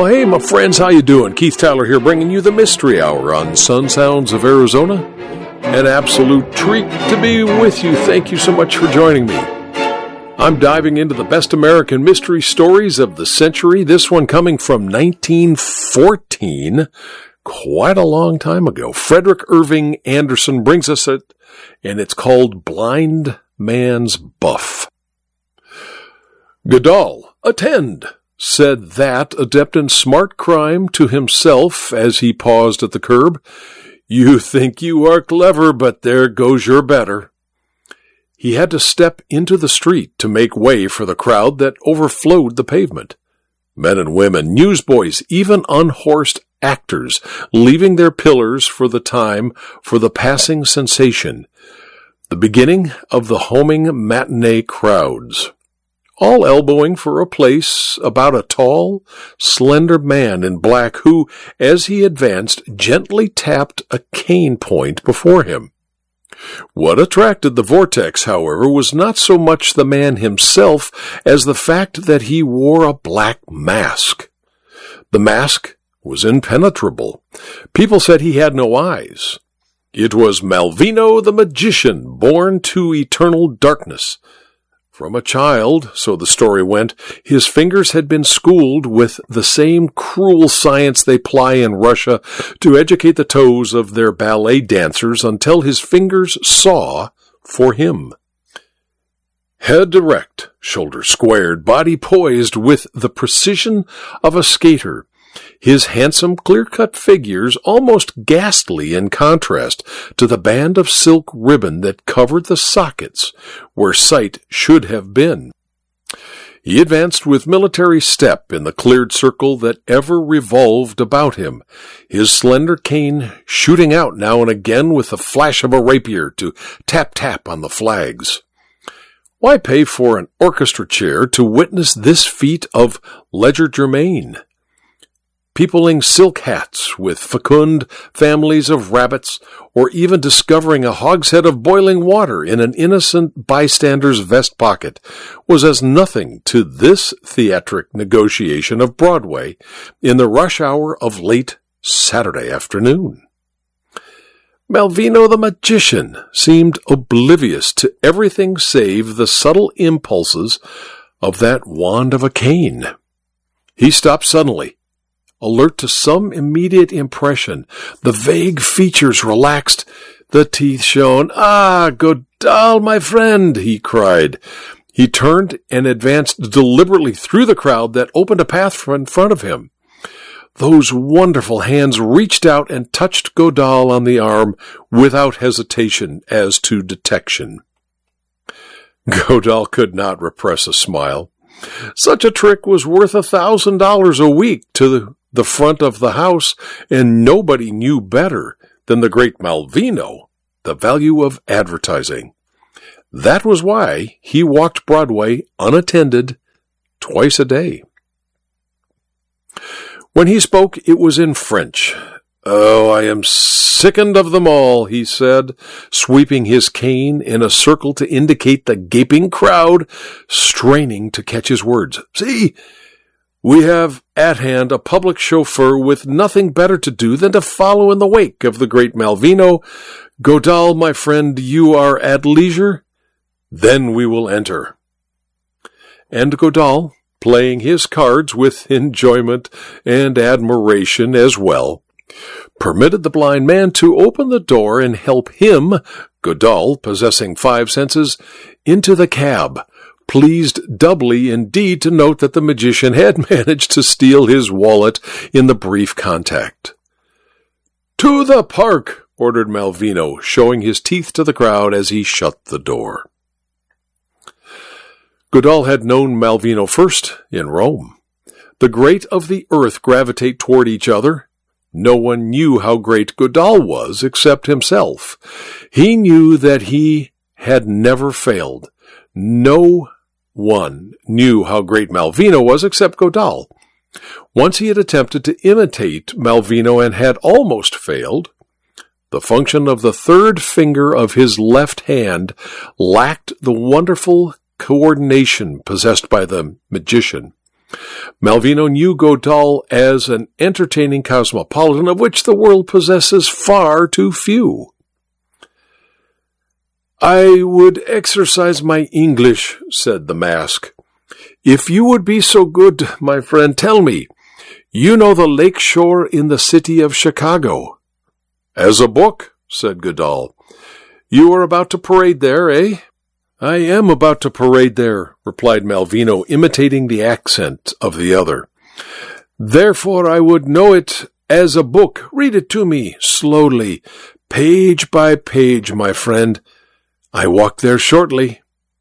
Well, hey, my friends, how you doing? Keith Tyler here, bringing you the Mystery Hour on Sun Sounds of Arizona. An absolute treat to be with you. Thank you so much for joining me. I'm diving into the best American mystery stories of the century, this one coming from 1914, quite a long time ago. Frederick Irving Anderson brings us it, and it's called Blind Man's Buff. Goodall, attend, said that adept in smart crime to himself as he paused at the curb. You think you are clever, but there goes your better. He had to step into the street to make way for the crowd that overflowed the pavement. Men and women, newsboys, even unhorsed actors, leaving their pillars for the time for the passing sensation. The beginning of the homing matinee crowds. All elbowing for a place about a tall, slender man in black who, as he advanced, gently tapped a cane point before him. What attracted the vortex, however, was not so much the man himself as the fact that he wore a black mask. The mask was impenetrable. People said he had no eyes. It was Malvino the magician, born to eternal darkness. From a child, so the story went, his fingers had been schooled with the same cruel science they ply in Russia to educate the toes of their ballet dancers until his fingers saw for him. Head erect, shoulders squared, body poised with the precision of a skater, his handsome, clear-cut figures almost ghastly in contrast to the band of silk ribbon that covered the sockets where sight should have been. He advanced with military step in the cleared circle that ever revolved about him, his slender cane shooting out now and again with the flash of a rapier to tap-tap on the flags. Why pay for an orchestra chair to witness this feat of legerdemain? Peopling silk hats with fecund families of rabbits, or even discovering a hogshead of boiling water in an innocent bystander's vest pocket, was as nothing to this theatric negotiation of Broadway in the rush hour of late Saturday afternoon. Malvino the magician seemed oblivious to everything save the subtle impulses of that wand of a cane. He stopped suddenly, alert to some immediate impression. The vague features relaxed, the teeth shone. "Ah, Goodall, my friend," he cried. He turned and advanced deliberately through the crowd that opened a path in front of him. Those wonderful hands reached out and touched Goodall on the arm without hesitation as to detection. Goodall could not repress a smile. Such a trick was worth $1,000 a week to the front of the house, and nobody knew better than the great Malvino the value of advertising. That was why he walked Broadway unattended twice a day. When he spoke, it was in French. "Oh, I am sickened of them all," he said, sweeping his cane in a circle to indicate the gaping crowd, straining to catch his words. "See, we have at hand a public chauffeur with nothing better to do than to follow in the wake of the great Malvino. Goodall, my friend, you are at leisure? Then we will enter." And Goodall, playing his cards with enjoyment and admiration as well, permitted the blind man to open the door and help him, Goodall, possessing 5 senses, into the cab, pleased doubly indeed to note that the magician had managed to steal his wallet in the brief contact. "To the park," ordered Malvino, showing his teeth to the crowd as he shut the door. Goodall had known Malvino first in Rome. The great of the earth gravitate toward each other. No one knew how great Goodall was except himself. He knew that he had never failed. No one knew how great Malvino was except Goodall. Once he had attempted to imitate Malvino and had almost failed. The function of the third finger of his left hand lacked the wonderful coordination possessed by the magician. Malvino knew Godal as an entertaining cosmopolitan of which the world possesses far too few. "I would exercise my English," said the mask. "If you would be so good, my friend, tell me, you know the lake shore in the city of Chicago?" "As a book," said Godal. "You are about to parade there, eh?" "I am about to parade there," replied Malvino, imitating the accent of the other. "Therefore I would know it as a book. Read it to me, slowly, page by page, my friend. I walk there shortly."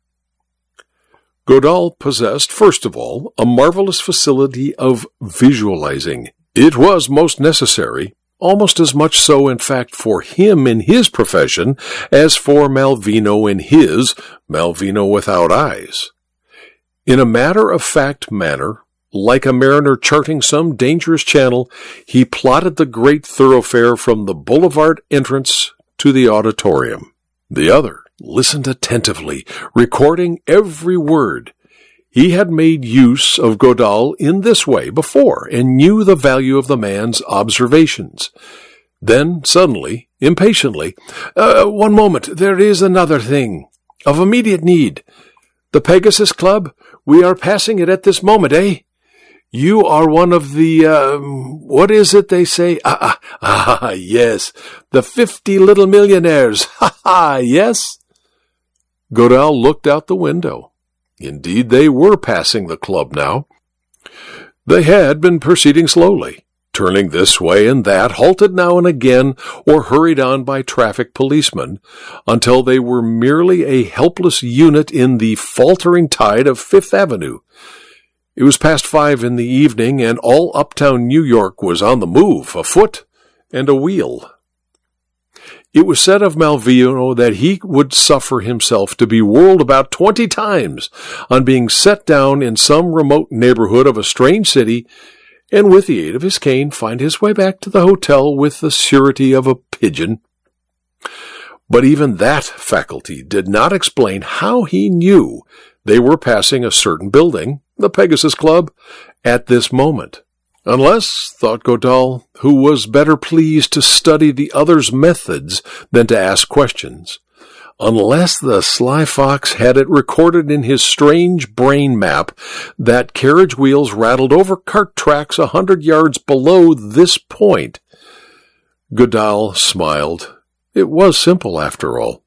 Godal possessed, first of all, a marvelous facility of visualizing. It was most necessary, almost as much so, in fact, for him in his profession as for Malvino in his, Malvino without eyes. In a matter-of-fact manner, like a mariner charting some dangerous channel, he plotted the great thoroughfare from the boulevard entrance to the auditorium. The other listened attentively, recording every word. He had made use of Godal in this way before, and knew the value of the man's observations. Then, suddenly, impatiently, "One moment, there is another thing, of immediate need. The Pegasus Club, we are passing it at this moment, eh? You are one of the, what is it they say? Yes, the 50 little millionaires, yes?" Godal looked out the window. Indeed, they were passing the club now. They had been proceeding slowly, turning this way and that, halted now and again, or hurried on by traffic policemen, until they were merely a helpless unit in the faltering tide of Fifth Avenue. It was past 5 in the evening, and all uptown New York was on the move, afoot and a wheel. It was said of Malvino that he would suffer himself to be whirled about 20 times on being set down in some remote neighborhood of a strange city, and with the aid of his cane find his way back to the hotel with the surety of a pigeon. But even that faculty did not explain how he knew they were passing a certain building, the Pegasus Club, at this moment. Unless, thought Godal, who was better pleased to study the other's methods than to ask questions, unless the sly fox had it recorded in his strange brain map that carriage wheels rattled over cart tracks 100 yards below this point. Godal smiled. It was simple, after all.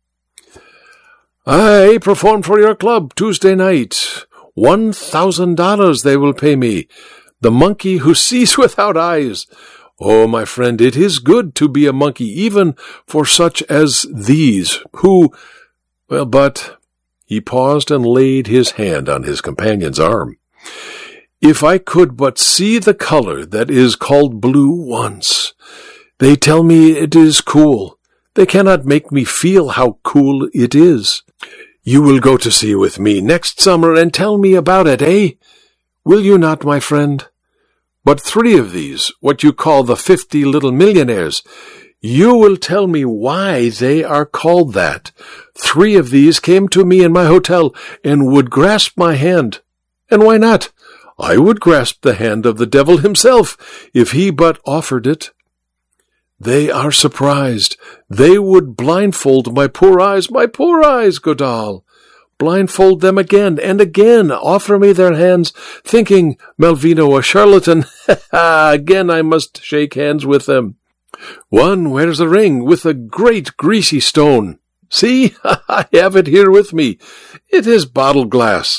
"I perform for your club Tuesday night. $1,000 they will pay me. The monkey who sees without eyes. Oh, my friend, it is good to be a monkey, even for such as these, who... Well, but..." He paused and laid his hand on his companion's arm. "If I could but see the color that is called blue once. They tell me it is cool. They cannot make me feel how cool it is. You will go to sea with me next summer and tell me about it, eh? Will you not, my friend? But 3 of these, what you call the 50 little millionaires, you will tell me why they are called that. 3 of these came to me in my hotel and would grasp my hand. And why not? I would grasp the hand of the devil himself, if he but offered it. They are surprised. They would blindfold my poor eyes, Godal. Blindfold them again and again, offer me their hands, thinking Malvino a charlatan. Again I must shake hands with them. One wears a ring with a great greasy stone. See, I have it here with me. It is bottle glass.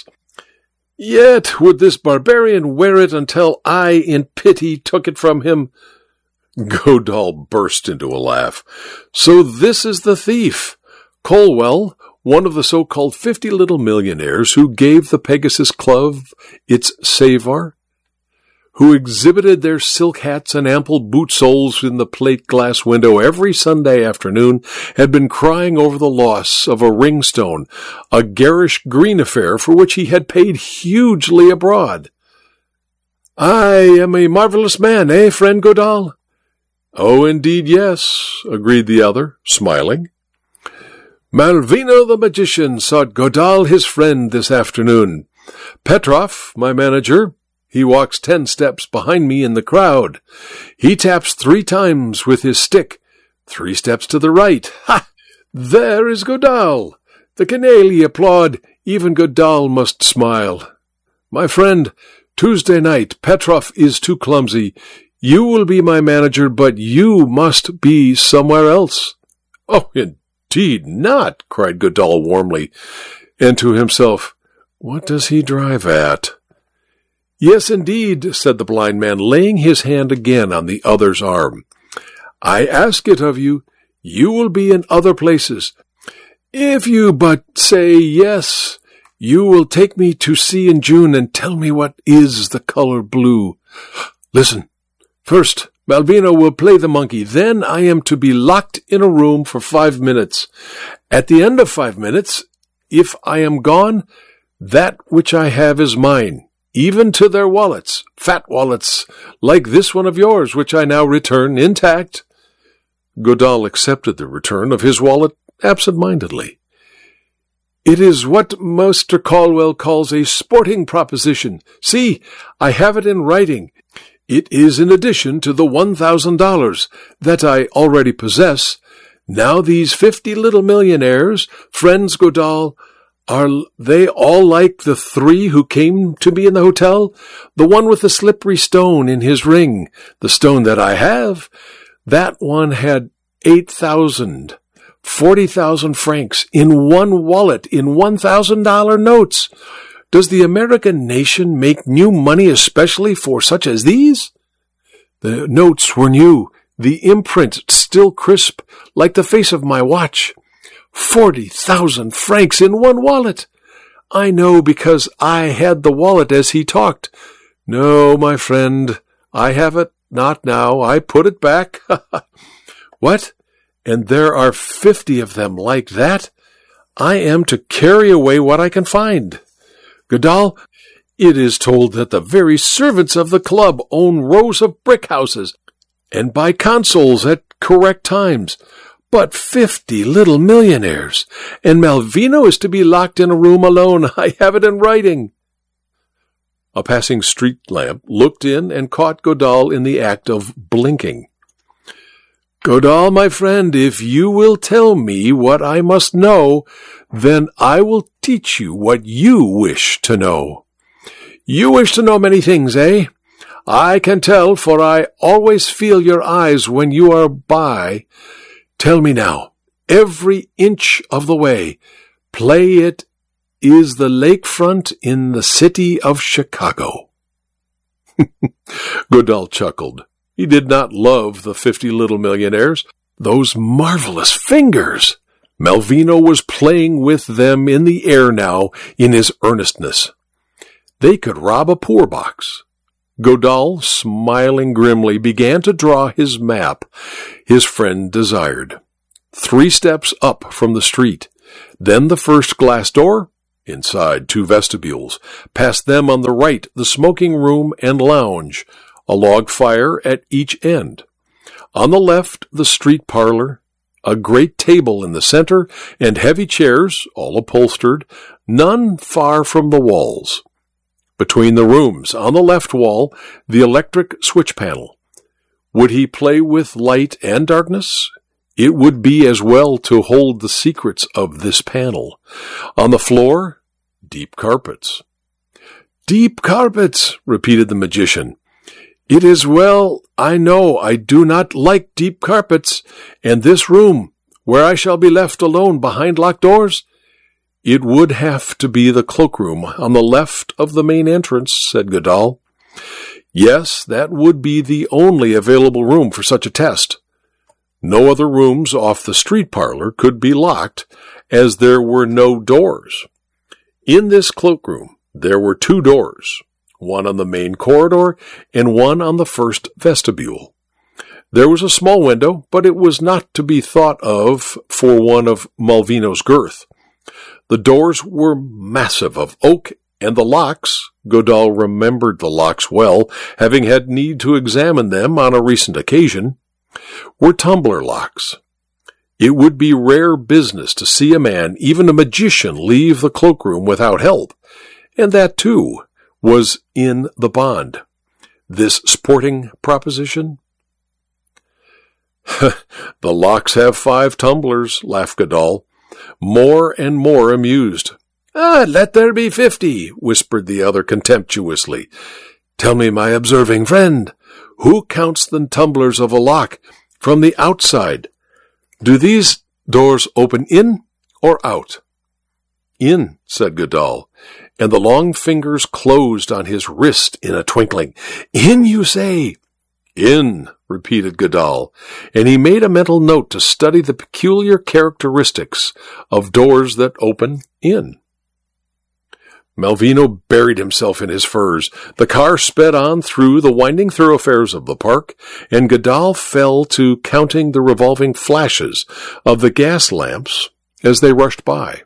Yet would this barbarian wear it until I, in pity, took it from him." Godal burst into a laugh. "So this is the thief. Colwell, one of the so-called 50 little millionaires who gave the Pegasus Club its savoir, who exhibited their silk hats and ample boot soles in the plate-glass window every Sunday afternoon, had been crying over the loss of a ringstone, a garish green affair for which he had paid hugely abroad. I am a marvelous man, eh, friend Godal?" "Oh, indeed, yes," agreed the other, smiling. "Malvino the magician sought Godal his friend this afternoon. Petrov, my manager, He walks 10 steps behind me in the crowd. He taps 3 times with his stick, 3 steps to the right. Ha! There is Godal. The canaille applaud. Even Godal must smile. My friend, Tuesday night, Petrov is too clumsy. You will be my manager, but you must be somewhere else. Oh, indeed not, cried Godal warmly, and to himself, what does he drive at? Yes, indeed, said the blind man, laying his hand again on the other's arm. I ask it of you. You will be in other places. If you but say yes, you will take me to sea in June and tell me what is the color blue. Listen. First, Malvino will play the monkey. Then I am to be locked in a room for 5 minutes. At the end of 5 minutes, if I am gone, that which I have is mine, even to their wallets, fat wallets, like this one of yours, which I now return intact. Godal accepted the return of his wallet absent-mindedly. It is what Mr. Caldwell calls a sporting proposition. See, I have it in writing. It is in addition to the $1,000 that I already possess. Now these 50 little millionaires, friends Godal, are they all like the 3 who came to me in the hotel? The one with the slippery stone in his ring, the stone that I have, that one had 8,000, 40,000 francs in one wallet in $1,000 notes. Does the American nation make new money especially for such as these? The notes were new, the imprint still crisp, like the face of my watch. 40,000 francs in one wallet. I know because I had the wallet as he talked. No, my friend, I have it not now. I put it back. What? And there are 50 of them like that? I am to carry away what I can find. Godal, it is told that the very servants of the club own rows of brick houses and buy consoles at correct times. But 50 little millionaires, and Malvino is to be locked in a room alone. I have it in writing. A passing street lamp looked in and caught Godal in the act of blinking. Godal, my friend, if you will tell me what I must know, then I will teach you what you wish to know. You wish to know many things, eh? I can tell, for I always feel your eyes when you are by. Tell me now, every inch of the way, play it is the lakefront in the city of Chicago. Godal chuckled. He did not love the 50 little millionaires. Those marvelous fingers! Malvino was playing with them in the air now in his earnestness. They could rob a poor box. Godal, smiling grimly, began to draw his map his friend desired. 3 steps up from the street, then the first glass door, inside 2 vestibules, past them on the right the smoking room and lounge, a log fire at each end. On the left the street parlor, a great table in the center, and heavy chairs, all upholstered, none far from the walls. Between the rooms, on the left wall, the electric switch panel. Would he play with light and darkness? It would be as well to hold the secrets of this panel. On the floor, deep carpets. Deep carpets, repeated the magician. It is well, I know I do not like deep carpets, and this room, where I shall be left alone behind locked doors, it would have to be the cloakroom on the left of the main entrance, said Godal. Yes, that would be the only available room for such a test. No other rooms off the street parlor could be locked, as there were no doors. In this cloakroom there were 2 doors, one on the main corridor and one on the first vestibule. There was a small window, but it was not to be thought of for one of Malvino's girth. The doors were massive of oak, and the locks, Godal remembered the locks well, having had need to examine them on a recent occasion, were tumbler locks. It would be rare business to see a man, even a magician, leave the cloakroom without help, and that, too, was in the bond. This sporting proposition? The locks have 5 tumblers, laughed Goodall, more and more amused. Let there be 50, whispered the other contemptuously. Tell me, my observing friend, who counts the tumblers of a lock from the outside? Do these doors open in or out? In, said Goodall, and the long fingers closed on his wrist in a twinkling. In, you say? In, repeated Goodall, and he made a mental note to study the peculiar characteristics of doors that open in. Malvino buried himself in his furs. The car sped on through the winding thoroughfares of the park, and Goodall fell to counting the revolving flashes of the gas lamps as they rushed by.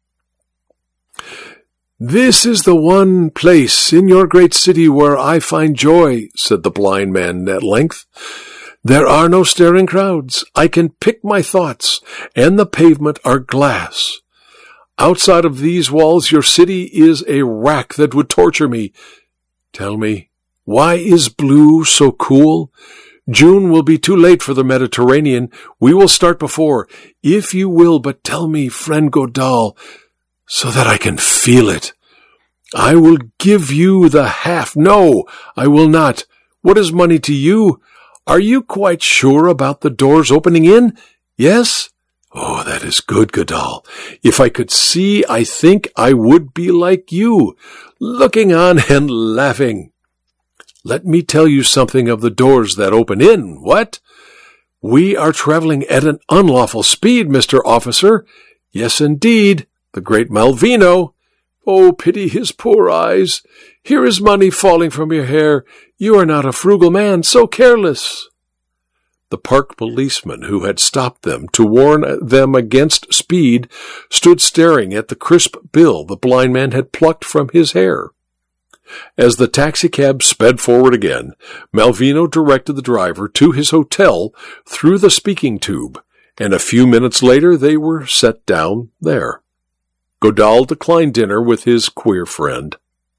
This is the one place in your great city where I find joy, said the blind man at length. There are no staring crowds. I can pick my thoughts, and the pavement are glass. Outside of these walls, your city is a rack that would torture me. Tell me, why is blue so cool? June will be too late for the Mediterranean. We will start before, if you will but tell me, friend Goodall, so that I can feel it. I will give you the half. No, I will not. What is money to you? Are you quite sure about the doors opening in? Yes? Oh, that is good, Goodall. If I could see, I think I would be like you, looking on and laughing. Let me tell you something of the doors that open in, what? We are traveling at an unlawful speed, Mr. Officer. Yes, indeed, the great Malvino. Oh, pity his poor eyes. Here is money falling from your hair. You are not a frugal man, so careless. The park policeman who had stopped them to warn them against speed stood staring at the crisp bill the blind man had plucked from his hair. As the taxicab sped forward again, Malvino directed the driver to his hotel through the speaking tube, and a few minutes later they were set down there. Goodall declined dinner with his queer friend.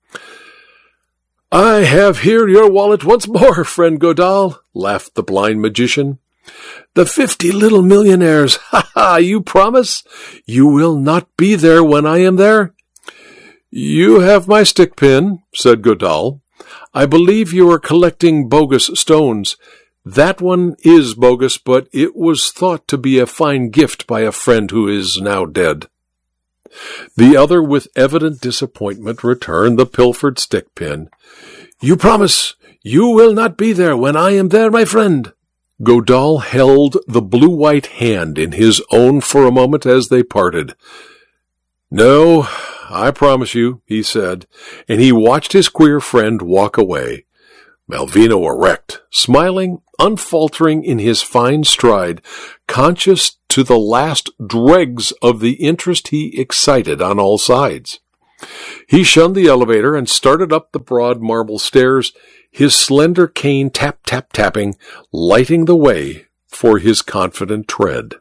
I have here your wallet once more, friend Goodall, laughed the blind magician. The 50 little millionaires, ha, you promise? You will not be there when I am there? You have my stick pin, said Goodall. I believe you are collecting bogus stones. That one is bogus, but it was thought to be a fine gift by a friend who is now dead. The other, with evident disappointment, returned the pilfered stick pin. You promise you will not be there when I am there, my friend? Goodall held the blue-white hand in his own for a moment as they parted. No, I promise you, he said, and he watched his queer friend walk away. Malvino erect, smiling, unfaltering in his fine stride, conscious to the last dregs of the interest he excited on all sides. He shunned the elevator and started up the broad marble stairs, his slender cane tap-tap-tapping, lighting the way for his confident tread.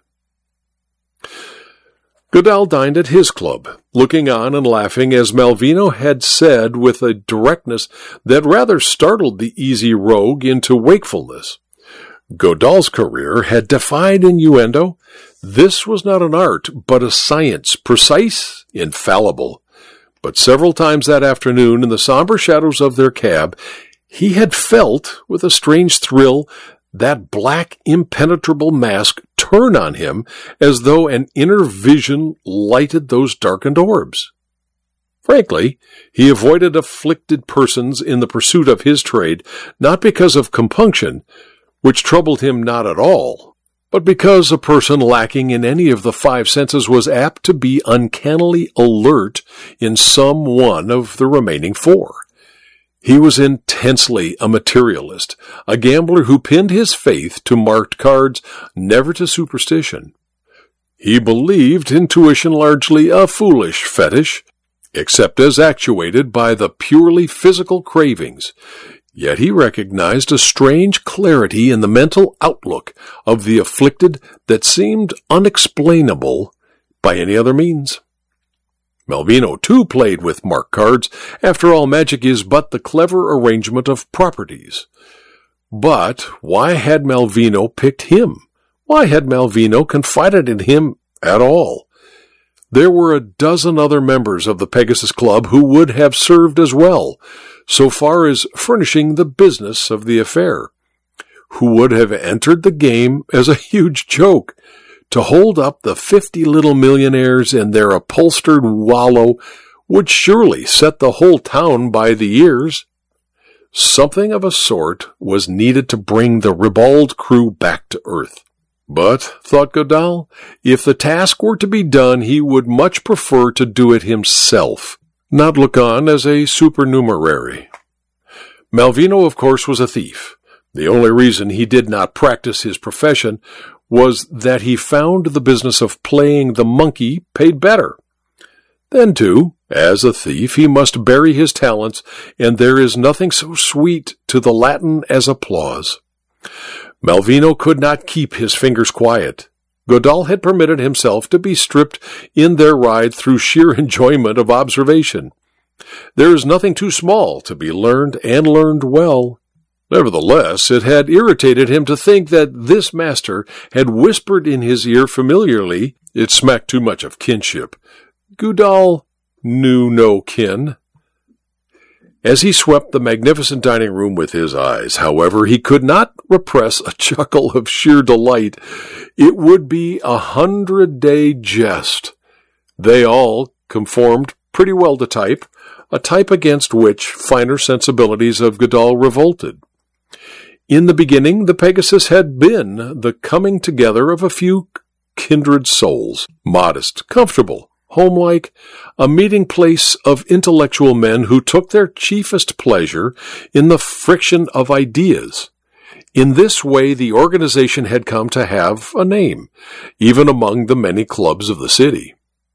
Goodall dined at his club, looking on and laughing as Malvino had said with a directness that rather startled the easy rogue into wakefulness. Goodall's career had defied innuendo. This was not an art, but a science, precise, infallible. But several times that afternoon, in the somber shadows of their cab, he had felt, with a strange thrill, that black, impenetrable mask turn on him as though an inner vision lighted those darkened orbs. Frankly, he avoided afflicted persons in the pursuit of his trade, not because of compunction, which troubled him not at all, but because a person lacking in any of the 5 senses was apt to be uncannily alert in some one of the remaining 4. He was intensely a materialist, a gambler who pinned his faith to marked cards, never to superstition. He believed intuition largely a foolish fetish, except as actuated by the purely physical cravings. Yet he recognized a strange clarity in the mental outlook of the afflicted that seemed unexplainable by any other means. Malvino, too, played with mark cards. After all, magic is but the clever arrangement of properties. But why had Malvino picked him? Why had Malvino confided in him at all? There were a dozen other members of the Pegasus Club who would have served as well, so far as furnishing the business of the affair, who would have entered the game as a huge joke. To hold up the 50 little millionaires in their upholstered wallow would surely set the whole town by the ears. Something of a sort was needed to bring the ribald crew back to earth. But, thought Godal, if the task were to be done, he would much prefer to do it himself, not look on as a supernumerary. Malvino, of course, was a thief. The only reason he did not practice his profession was that he found the business of playing the monkey paid better. Then, too, as a thief, he must bury his talents, and there is nothing so sweet to the Latin as applause. Malvino could not keep his fingers quiet. Godal had permitted himself to be stripped in their ride through sheer enjoyment of observation. There is nothing too small to be learned, and learned well. Nevertheless, it had irritated him to think that this master had whispered in his ear familiarly. It smacked too much of kinship. Godal knew no kin. As he swept the magnificent dining room with his eyes, however, he could not repress a chuckle of sheer delight. It would be 100-day jest. They all conformed pretty well to type, a type against which finer sensibilities of Godal revolted. In the beginning, the Pegasus had been the coming together of a few kindred souls, modest, comfortable, homelike, a meeting place of intellectual men who took their chiefest pleasure in the friction of ideas. In this way, the organization had come to have a name, even among the many clubs of the city.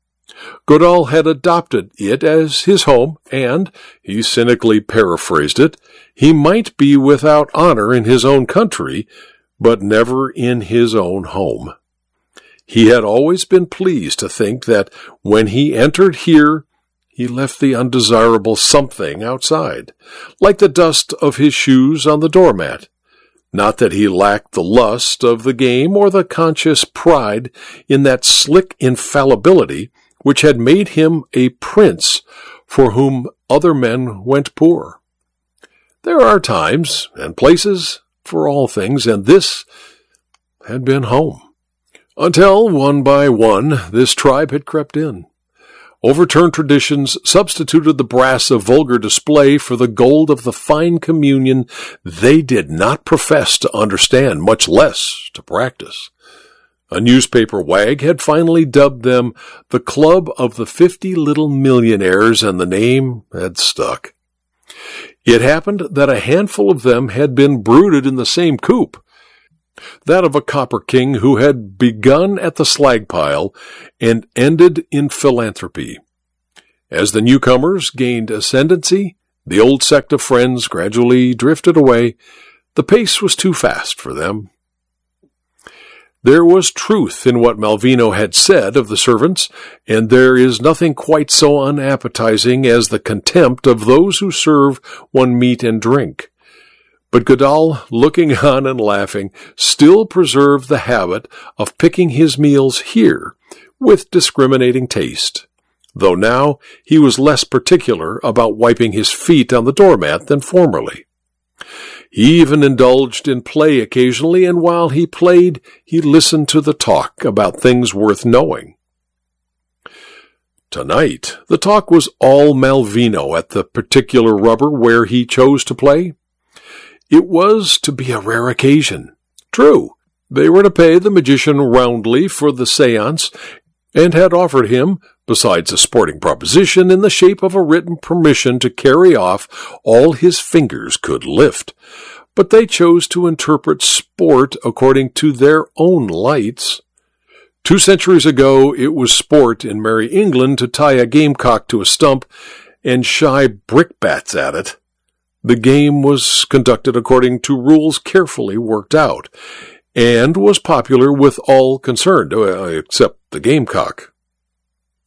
Godal had adopted it as his home, and, he cynically paraphrased it, he might be without honor in his own country, but never in his own home. He had always been pleased to think that when he entered here, he left the undesirable something outside, like the dust of his shoes on the doormat. Not that he lacked the lust of the game or the conscious pride in that slick infallibility which had made him a prince for whom other men went poor. There are times and places for all things, and this had been home. Until, one by one, this tribe had crept in. Overturned traditions substituted the brass of vulgar display for the gold of the fine communion they did not profess to understand, much less to practice. A newspaper wag had finally dubbed them the Club of the 50 Little Millionaires, and the name had stuck. It happened that a handful of them had been brooded in the same coop, that of a copper king who had begun at the slag pile and ended in philanthropy. As the newcomers gained ascendancy, the old sect of friends gradually drifted away. The pace was too fast for them. There was truth in what Malvino had said of the servants, and there is nothing quite so unappetizing as the contempt of those who serve one meat and drink. But Godal, looking on and laughing, still preserved the habit of picking his meals here with discriminating taste, though now he was less particular about wiping his feet on the doormat than formerly. He even indulged in play occasionally, and while he played, he listened to the talk about things worth knowing. Tonight, the talk was all Malvino at the particular rubber where he chose to play. It was to be a rare occasion. True, they were to pay the magician roundly for the seance, and had offered him, besides a sporting proposition in the shape of a written permission to carry off all his fingers could lift. But they chose to interpret sport according to their own lights. 2 centuries ago, it was sport in Merry England to tie a gamecock to a stump and shy brickbats at it. The game was conducted according to rules carefully worked out, and was popular with all concerned, except the gamecock.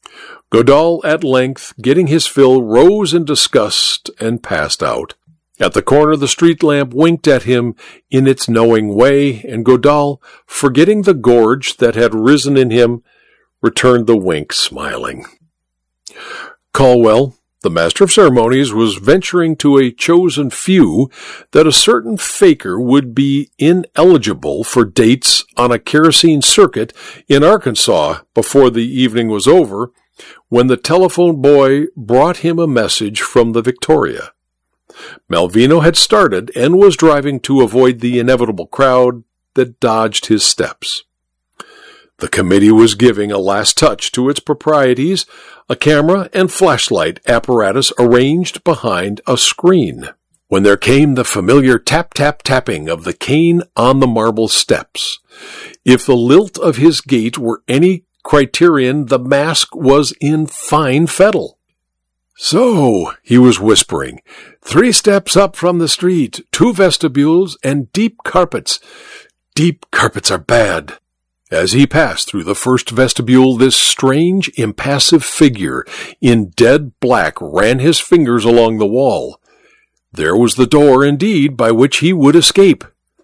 Godall, at length, getting his fill, rose in disgust and passed out. At the corner, the street lamp winked at him in its knowing way, and Godall, forgetting the gorge that had risen in him, returned the wink smiling. Caldwell, the master of ceremonies, was venturing to a chosen few that a certain faker would be ineligible for dates on a kerosene circuit in Arkansas before the evening was over, when the telephone boy brought him a message from the Victoria. Malvino had started and was driving to avoid the inevitable crowd that dodged his steps. The committee was giving a last touch to its proprieties, a camera and flashlight apparatus arranged behind a screen, when there came the familiar tap-tap-tapping of the cane on the marble steps. If the lilt of his gait were any criterion, the mask was in fine fettle. "So," he was whispering, "3 steps up from the street, 2 vestibules, and deep carpets. Deep carpets are bad." As he passed through the first vestibule, this strange, impassive figure in dead black ran his fingers along the wall. There was the door, indeed, by which he would escape.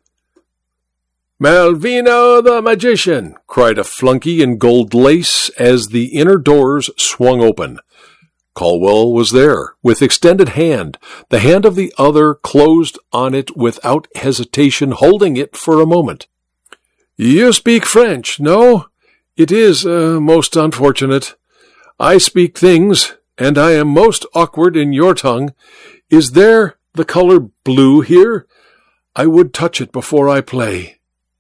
"Malvino the magician!" cried a flunky in gold lace as the inner doors swung open. Caldwell was there, with extended hand. The hand of the other closed on it without hesitation, holding it for a moment. "You speak French, no? It is most unfortunate. I speak things, and I am most awkward in your tongue. Is there the color blue here? I would touch it before I play."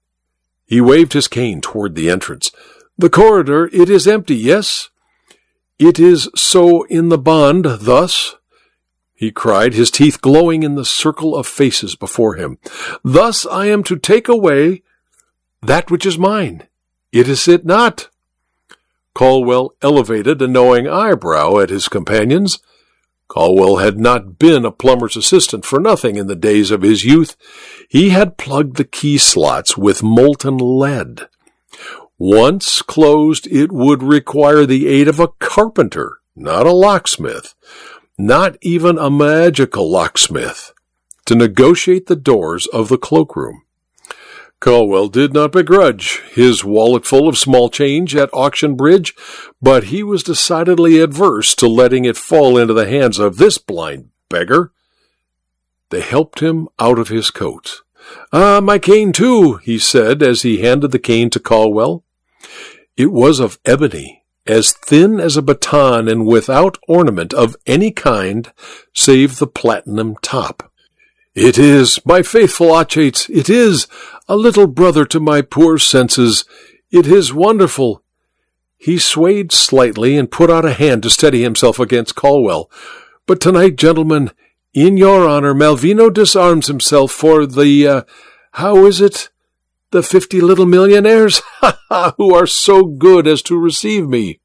He waved his cane toward the entrance. "The corridor, it is empty, yes? It is so in the bond, thus," he cried, his teeth glowing in the circle of faces before him. "Thus I am to take away that which is mine. Is it not?" Caldwell elevated a knowing eyebrow at his companions. Caldwell had not been a plumber's assistant for nothing in the days of his youth. He had plugged the key slots with molten lead. Once closed, it would require the aid of a carpenter, not a locksmith, not even a magical locksmith, to negotiate the doors of the cloakroom. Caldwell did not begrudge his wallet full of small change at auction bridge, but he was decidedly adverse to letting it fall into the hands of this blind beggar. They helped him out of his coat. My cane, too," he said as he handed the cane to Caldwell. It was of ebony, as thin as a baton and without ornament of any kind save the platinum top. "It is, my faithful Achates, it is, a little brother to my poor senses. It is wonderful." He swayed slightly and put out a hand to steady himself against Caldwell. "But tonight, gentlemen, in your honor, Malvino disarms himself for the, how is it? The 50 little millionaires, who are so good as to receive me.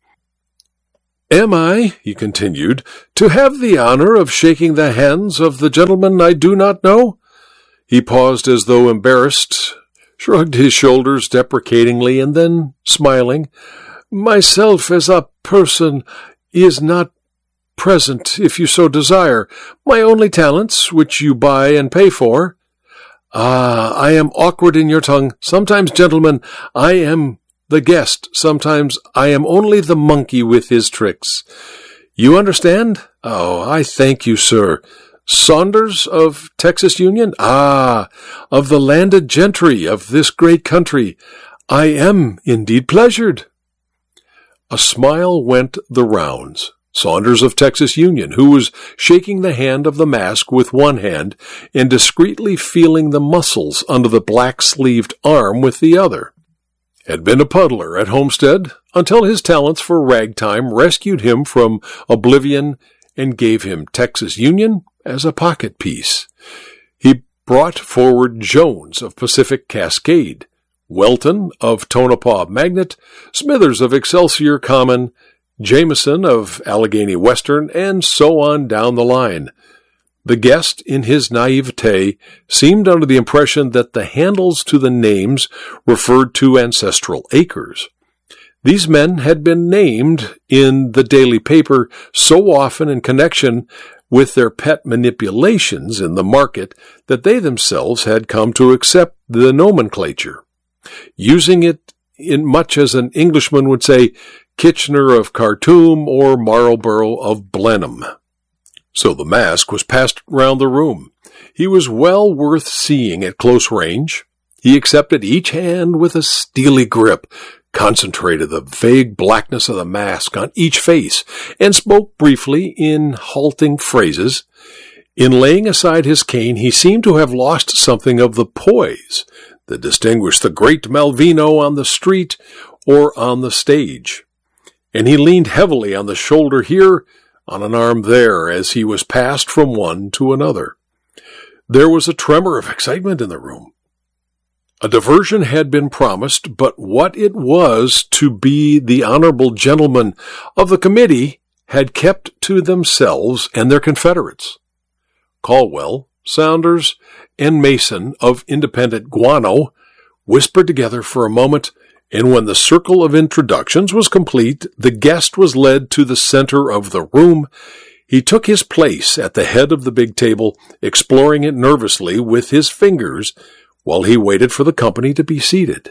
Am I," he continued, "to have the honor of shaking the hands of the gentleman I do not know?" He paused as though embarrassed, shrugged his shoulders deprecatingly, and then, smiling, "Myself as a person is not present, if you so desire. My only talents, which you buy and pay for. I am awkward in your tongue. Sometimes, gentlemen, I am the guest. Sometimes I am only the monkey with his tricks. You understand? Oh, I thank you, sir. Saunders of Texas Union? Of the landed gentry of this great country. I am indeed pleasured." A smile went the rounds. Saunders of Texas Union, who was shaking the hand of the mask with one hand and discreetly feeling the muscles under the black-sleeved arm with the other, had been a puddler at Homestead until his talents for ragtime rescued him from oblivion and gave him Texas Union as a pocket piece. He brought forward Jones of Pacific Cascade, Welton of Tonopah Magnet, Smithers of Excelsior Common, Jameson of Allegheny Western, and so on down the line. The guest, in his naivete, seemed under the impression that the handles to the names referred to ancestral acres. These men had been named in the daily paper so often in connection with their pet manipulations in the market that they themselves had come to accept the nomenclature, using it in much as an Englishman would say Kitchener of Khartoum or Marlborough of Blenheim. So the mask was passed round the room. He was well worth seeing at close range. He accepted each hand with a steely grip, concentrated the vague blackness of the mask on each face, and spoke briefly in halting phrases. In laying aside his cane, he seemed to have lost something of the poise that distinguished the great Malvino on the street or on the stage. And he leaned heavily on the shoulder here, on an arm there, as he was passed from one to another. There was a tremor of excitement in the room. A diversion had been promised, but what it was to be the honorable gentlemen of the committee had kept to themselves and their confederates. Caldwell, Saunders, and Mason of Independent Guano whispered together for a moment, and when the circle of introductions was complete, the guest was led to the center of the room. He took his place at the head of the big table, exploring it nervously with his fingers while he waited for the company to be seated.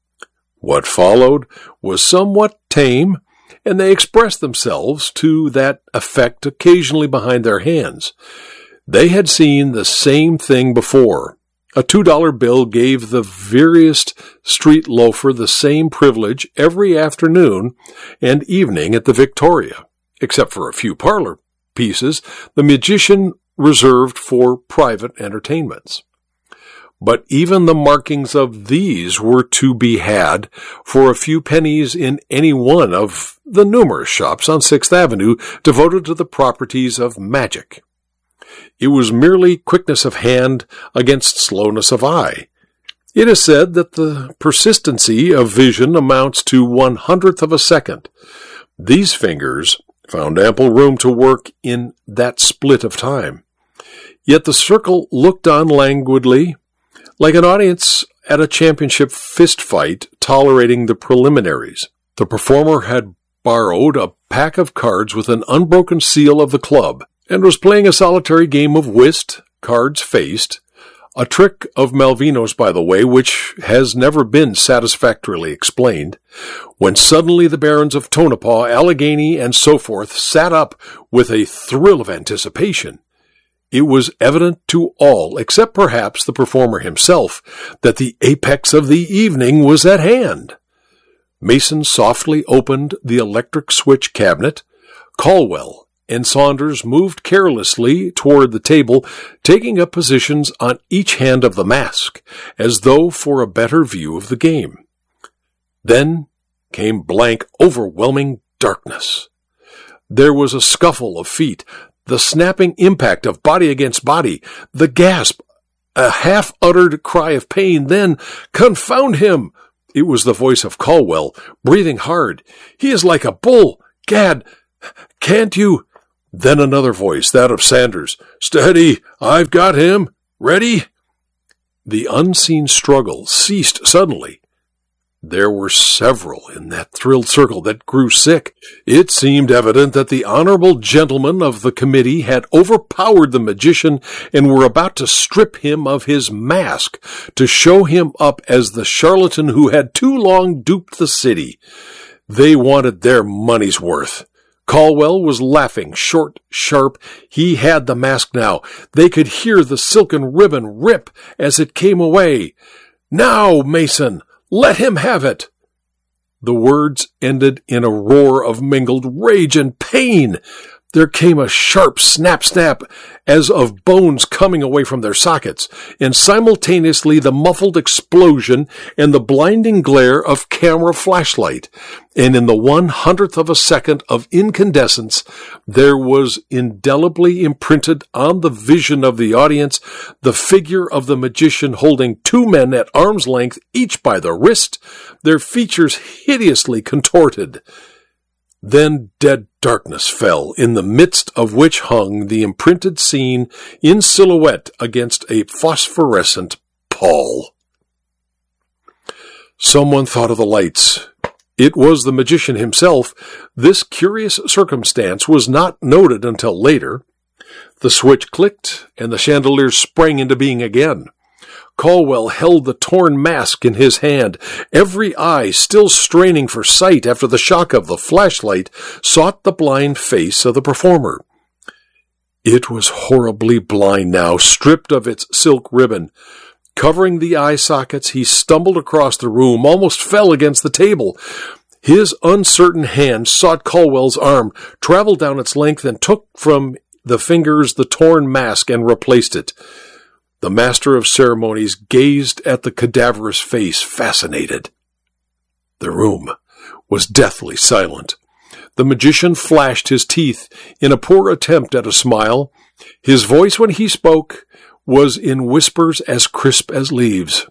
What followed was somewhat tame, and they expressed themselves to that effect occasionally behind their hands. They had seen the same thing before. A $2 bill gave the veriest street loafer the same privilege every afternoon and evening at the Victoria, except for a few parlor pieces the magician reserved for private entertainments. But even the markings of these were to be had for a few pennies in any one of the numerous shops on 6th Avenue devoted to the properties of magic. It was merely quickness of hand against slowness of eye. It is said that the persistency of vision amounts to 1/100th of a second. These fingers found ample room to work in that split of time. Yet the circle looked on languidly, like an audience at a championship fist fight tolerating the preliminaries. The performer had borrowed a pack of cards with an unbroken seal of the club, and was playing a solitary game of whist, cards faced, a trick of Malvino's, by the way, which has never been satisfactorily explained, when suddenly the barons of Tonopah, Allegheny, and so forth sat up with a thrill of anticipation. It was evident to all, except perhaps the performer himself, that the apex of the evening was at hand. Mason softly opened the electric switch cabinet. Caldwell and Saunders moved carelessly toward the table, taking up positions on each hand of the mask, as though for a better view of the game. Then came blank, overwhelming darkness. There was a scuffle of feet, the snapping impact of body against body, the gasp, a half-uttered cry of pain, then, "Confound him!" It was the voice of Caldwell, breathing hard. "He is like a bull! Gad, can't you—" Then another voice, that of Sanders. "Steady! I've got him! Ready!" The unseen struggle ceased suddenly. There were several in that thrilled circle that grew sick. It seemed evident that the honorable gentlemen of the committee had overpowered the magician and were about to strip him of his mask to show him up as the charlatan who had too long duped the city. They wanted their money's worth. Caldwell was laughing, short, sharp. He had the mask now. They could hear the silken ribbon rip as it came away. "Now, Mason, let him have it!" The words ended in a roar of mingled rage and pain. There came a sharp snap-snap as of bones coming away from their sockets, and simultaneously the muffled explosion and the blinding glare of camera flashlight. And in the 1/100th of a second of incandescence, there was indelibly imprinted on the vision of the audience the figure of the magician holding two men at arm's length, each by the wrist, their features hideously contorted. Then dead darkness fell, in the midst of which hung the imprinted scene in silhouette against a phosphorescent pall. Someone thought of the lights. It was the magician himself. This curious circumstance was not noted until later. The switch clicked, and the chandelier sprang into being again. Caldwell held the torn mask in his hand. Every eye, still straining for sight after the shock of the flashlight, sought the blind face of the performer. It was horribly blind now, stripped of its silk ribbon. Covering the eye sockets, he stumbled across the room, almost fell against the table. His uncertain hand sought Caldwell's arm, traveled down its length, and took from the fingers the torn mask and replaced it. The master of ceremonies gazed at the cadaverous face, fascinated. The room was deathly silent. The magician flashed his teeth in a poor attempt at a smile. His voice, when he spoke, was in whispers as crisp as leaves.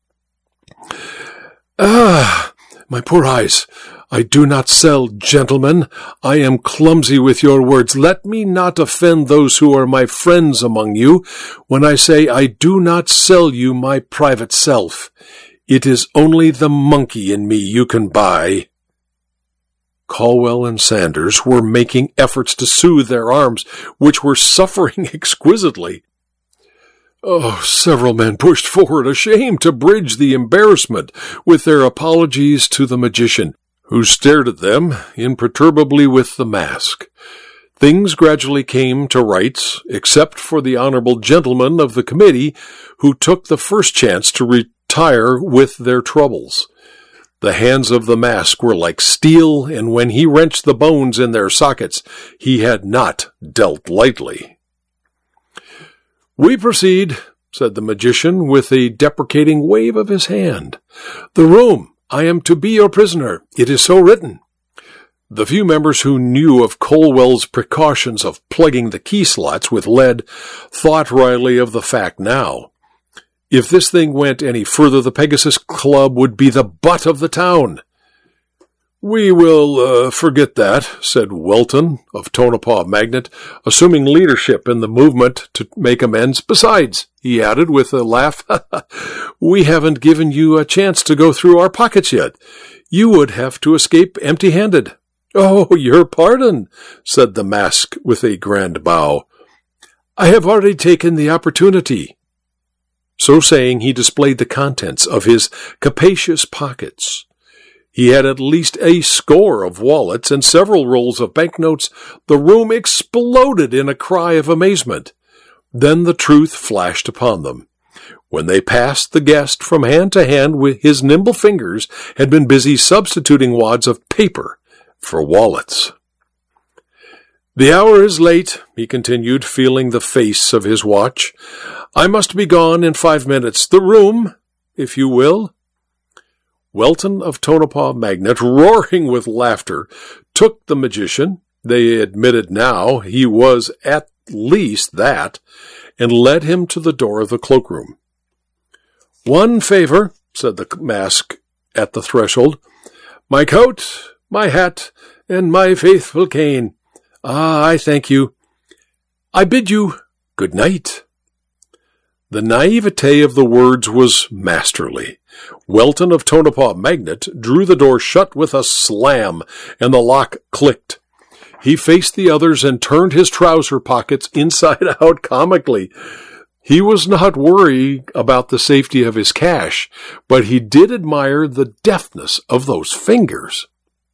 "Ah, my poor eyes! I do not sell, gentlemen. I am clumsy with your words. Let me not offend those who are my friends among you when I say I do not sell you my private self. It is only the monkey in me you can buy." Caldwell and Sanders were making efforts to soothe their arms, which were suffering exquisitely. Several men pushed forward, ashamed to bridge the embarrassment with their apologies to the magician, who stared at them imperturbably with the mask. Things gradually came to rights, except for the honorable gentleman of the committee, who took the first chance to retire with their troubles. The hands of the mask were like steel, and when he wrenched the bones in their sockets, he had not dealt lightly. "We proceed," said the magician, with a deprecating wave of his hand. "The room. I am to be your prisoner. It is so written." The few members who knew of Caldwell's precautions of plugging the key slots with lead thought wryly of the fact now. If this thing went any further, the Pegasus Club would be the butt of the town. "We will forget that," said Welton of Tonopah Magnet, assuming leadership in the movement to make amends. "Besides," he added with a laugh, "we haven't given you a chance to go through our pockets yet. You would have to escape empty-handed." "Oh, your pardon," said the mask with a grand bow. "I have already taken the opportunity." So saying, he displayed the contents of his capacious pockets. He had at least a score of wallets and several rolls of banknotes. The room exploded in a cry of amazement. Then the truth flashed upon them. When they passed the guest from hand to hand, with his nimble fingers had been busy substituting wads of paper for wallets. "The hour is late," he continued, feeling the face of his watch. "I must be gone in 5 minutes. The room, if you will." Welton of Tonopah Magnet, roaring with laughter, took the magician, they admitted now he was at least that, and led him to the door of the cloakroom. "One favor," said the mask at the threshold. "My coat, my hat, and my faithful cane." "Ah, I thank you. I bid you good night." The naivete of the words was masterly. Welton of Tonopah Magnet drew the door shut with a slam, and the lock clicked. He faced the others and turned his trouser pockets inside out comically. He was not worried about the safety of his cash, but he did admire the deftness of those fingers.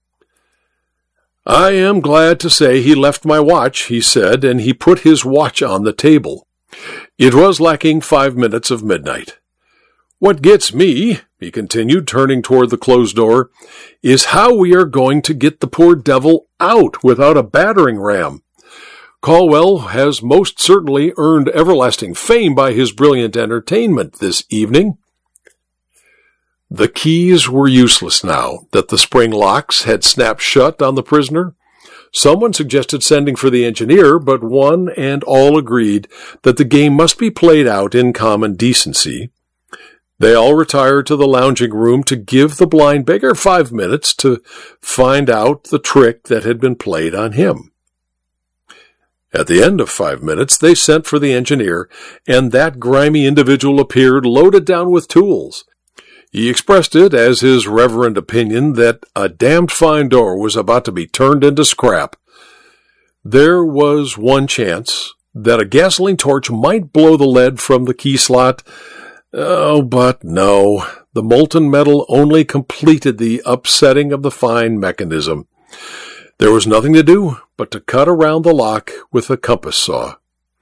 "I am glad to say he left my watch," he said, and he put his watch on the table. It was lacking 5 minutes of midnight. "What gets me," he continued, turning toward the closed door, "is how we are going to get the poor devil out without a battering ram. Caldwell has most certainly earned everlasting fame by his brilliant entertainment this evening." The keys were useless now that the spring locks had snapped shut on the prisoner. Someone suggested sending for the engineer, but one and all agreed that the game must be played out in common decency. They all retired to the lounging room to give the blind beggar 5 minutes to find out the trick that had been played on him. At the end of 5 minutes, they sent for the engineer, and that grimy individual appeared loaded down with tools. He expressed it as his reverent opinion that a damned fine door was about to be turned into scrap. There was one chance that a gasoline torch might blow the lead from the key slot. Oh, but no. The molten metal only completed the upsetting of the fine mechanism. There was nothing to do but to cut around the lock with a compass saw.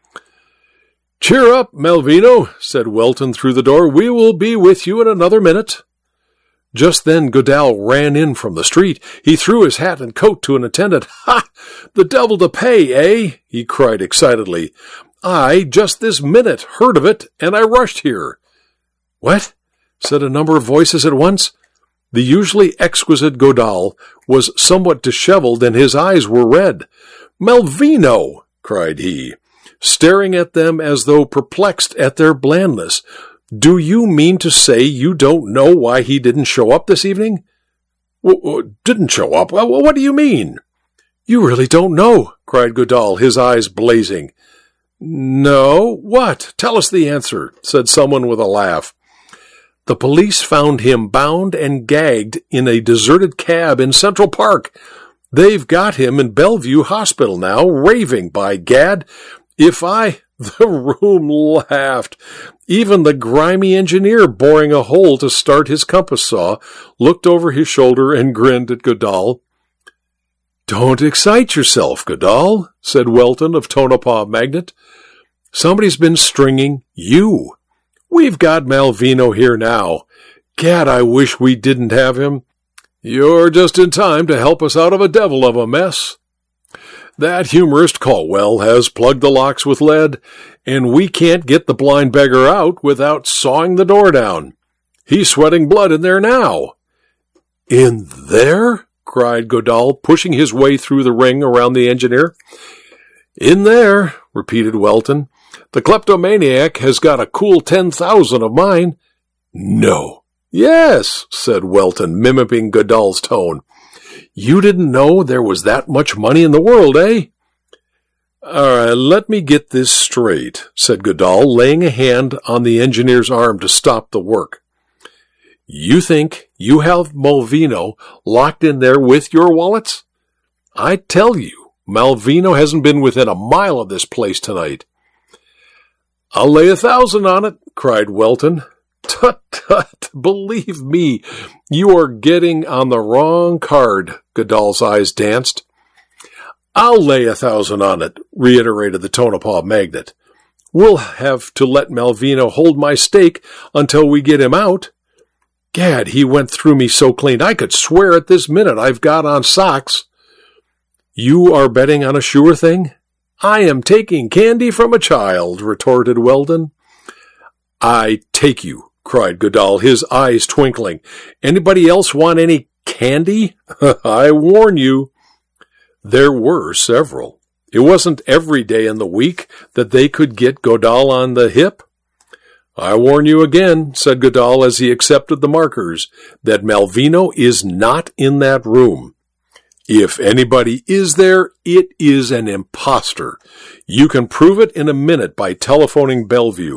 "Cheer up, Malvino," said Welton through the door. "We will be with you in another minute." Just then Goodall ran in from the street. He threw his hat and coat to an attendant. "Ha! The devil to pay, eh?" he cried excitedly. "I, just this minute, heard of it, and I rushed here." "What?" said a number of voices at once. The usually exquisite Goodall was somewhat disheveled, and his eyes were red. "Malvino!" cried he, staring at them as though perplexed at their blandness. "Do you mean to say you don't know why he didn't show up this evening?" "Didn't show up? What do you mean?" "You really don't know," cried Goodall, his eyes blazing. "No? What? Tell us the answer," said someone with a laugh. "The police found him bound and gagged in a deserted cab in Central Park. They've got him in Bellevue Hospital now, raving, by gad. The room laughed. Even the grimy engineer, boring a hole to start his compass saw, looked over his shoulder and grinned at Goodall. "Don't excite yourself, Goodall," said Welton of Tonopah Magnet. "Somebody's been stringing you. We've got Malvino here now. Gad, I wish we didn't have him. You're just in time to help us out of a devil of a mess. That humorist Caldwell has plugged the locks with lead, and we can't get the blind beggar out without sawing the door down. He's sweating blood in there now." "In there?" cried Goodall, pushing his way through the ring around the engineer. "In there," repeated Welton. "The kleptomaniac has got a cool 10,000 of mine." "No." "Yes," said Welton, mimicking Goodall's tone. "You didn't know there was that much money in the world, eh?" "All right, let me get this straight," said Goodall, laying a hand on the engineer's arm to stop the work. "You think you have Malvino locked in there with your wallets? I tell you, Malvino hasn't been within a mile of this place tonight." "I'll lay 1,000 on it," cried Welton. "Tut, tut, believe me, you are getting on the wrong card." Goodall's eyes danced. "I'll lay 1,000 on it," reiterated the Tonopah Magnet. "We'll have to let Malvino hold my stake until we get him out. Gad, he went through me so clean I could swear at this minute I've got on socks." "You are betting on a sure thing?" "I am taking candy from a child," retorted Weldon. "I take you," cried Goodall, his eyes twinkling. "Anybody else want any candy? I warn you." There were several. It wasn't every day in the week that they could get Goodall on the hip. "I warn you again," said Goodall as he accepted the markers, "that Malvino is not in that room. If anybody is there, it is an impostor. You can prove it in a minute by telephoning Bellevue.